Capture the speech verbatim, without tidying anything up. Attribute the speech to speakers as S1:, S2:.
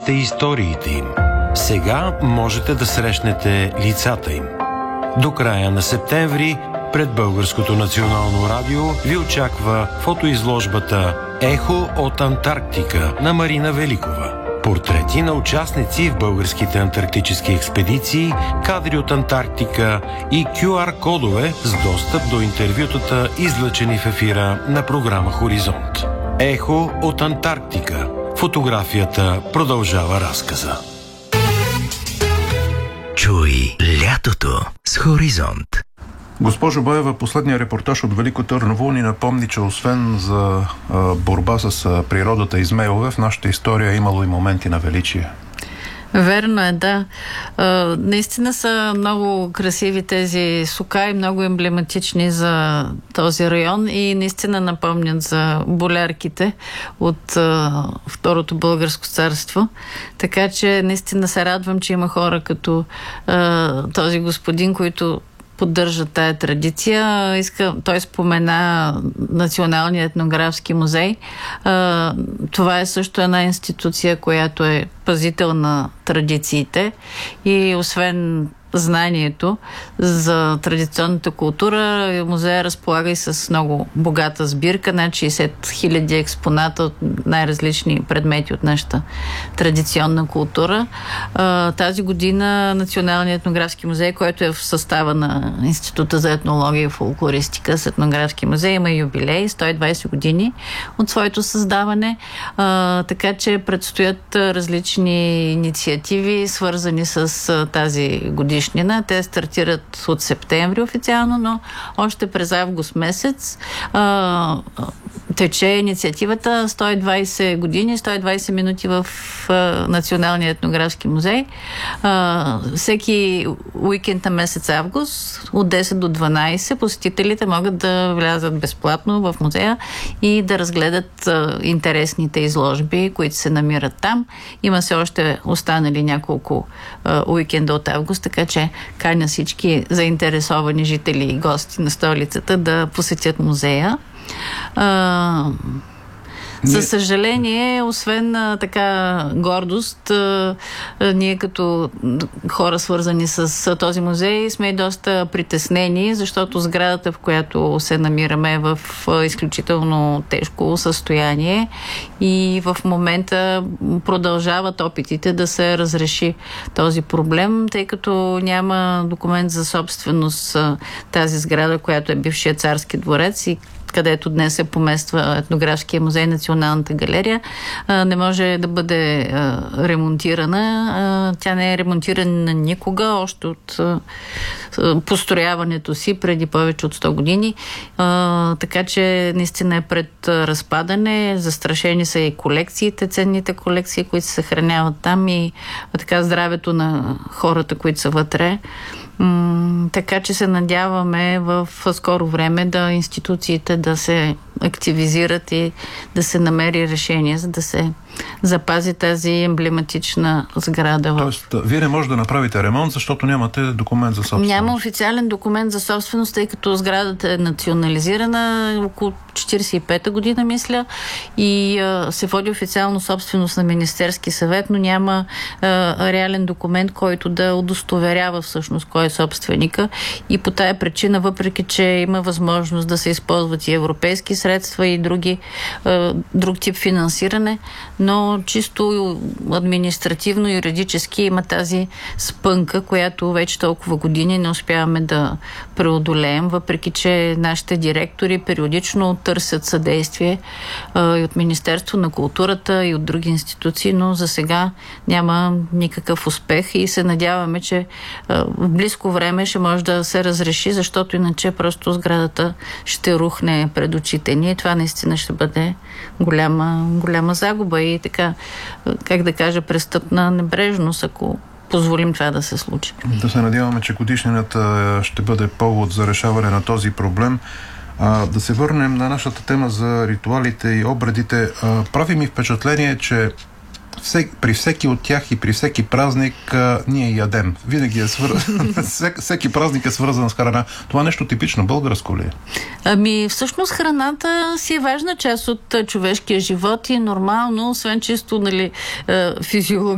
S1: чухте историите им. Сега можете да срещнете лицата им. До края на септември пред Българското национално радио ви очаква фотоизложбата «Ехо от Антарктика» на Марина Великова. Портрети на участници в българските антарктически експедиции, кадри от Антарктика и кю ар кодове с достъп до интервютата, излъчени в ефира на програма Хоризонт. Ехо от Антарктика. Фотографията продължава разказа.
S2: Чуй лятото с Хоризонт.
S3: Госпожо Боева, последният репортаж от Велико Търново ни напомни, че освен за а, борба с а, природата и змейове, в нашата история е имало и моменти на величие.
S4: Верно е, да. А, наистина са много красиви тези сукаи, много емблематични за този район и наистина напомнят за болярките от а, Второто българско царство. Така че наистина се радвам, че има хора като а, този господин, които поддържа тая традиция. Иска, той спомена Националния етнографски музей. А, това е също една институция, която е пазител на традициите и освен знанието за традиционната култура, музея разполага и с много богата сбирка, над шейсет хиляди експоната от най-различни предмети от нашата традиционна култура. Тази година Националният етнографски музей, който е в състава на Института за етнология и фолклористика с етнографски музей, има юбилей, сто и двайсет години от своето създаване, така че предстоят различни инициативи, свързани с тази година. Те стартират от септември официално, но още през август месец а, тече инициативата сто и двайсет години, сто и двайсет минути в а, Националния етнографски музей. А, всеки уикенд на месец август от десет до дванайсет посетителите могат да влязат безплатно в музея и да разгледат а, интересните изложби, които се намират там. Има се още останали няколко а, уикенда от август, така че каня всички заинтересовани жители и гости на столицата да посетят музея. А, за съжаление, освен а, така гордост, а, а, ние като хора свързани с а, този музей сме и доста притеснени, защото сградата, в която се намираме, е в а, изключително тежко състояние и в момента продължават опитите да се разреши този проблем, тъй като няма документ за собственост а, тази сграда, която е бившия царски дворец и където днес се помества етнографския музей, Националната галерия, не може да бъде ремонтирана. Тя не е ремонтирана никога, още от построяването си преди повече от сто години. Така че наистина е пред разпадане. Застрашени са и колекциите, ценните колекции, които се съхраняват там и така здравето на хората, които са вътре. М- така че се надяваме в скоро време да институциите да се активизират и да се намери решение, за да се запази тази емблематична сграда.
S3: Тоест, вие не можете да направите ремонт, защото нямате документ за собственост.
S4: Няма официален документ за собственост, тъй като сградата е национализирана около четирийсет и пета година, мисля, и а, се води официално собственост на Министерски съвет, но няма а, реален документ, който да удостоверява всъщност кой е собственика. И по тая причина, въпреки че има възможност да се използват и европейски средства и други, а, друг тип финансиране, но чисто административно, юридически има тази спънка, която вече толкова години не успяваме да преодолеем, въпреки че нашите директори периодично търсят съдействие а, и от Министерство на културата и от други институции, но за сега няма никакъв успех и се надяваме, че а, в близко време ще може да се разреши, защото иначе просто сградата ще рухне пред очите ни и това наистина ще бъде голяма, голяма загуба и така, как да кажа, престъпна небрежност, ако позволим това да се случи.
S3: Да се надяваме, че годишнината ще бъде повод за решаване на този проблем. А, да се върнем на нашата тема за ритуалите и обредите. А, прави ми впечатление, че всек, при всеки от тях и при всеки празник а, ние ядем. Винаги е свързан. Всек, всеки празник е свързан с храна. Това нещо типично българско ли е?
S4: Ами, всъщност храната си е важна част от човешкия живот и нормално, освен чисто, нали, физиология,